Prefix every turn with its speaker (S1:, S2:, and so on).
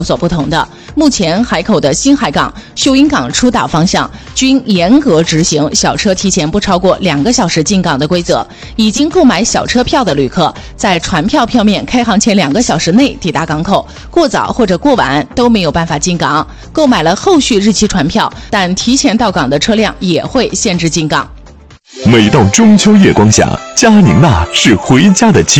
S1: 有所不同的。目前海口的新海港、秀英港出岛方向均严格执行小车提前不超过2个小时进港的规则。已经购买小车票的旅客，在船票票面开航前2个小时内抵达港口，过早或者过晚都没有办法进港。购买了后续日期船票但提前到港的车辆也会限制进港。
S2: 每到中秋夜光下，佳宁娜是回家的机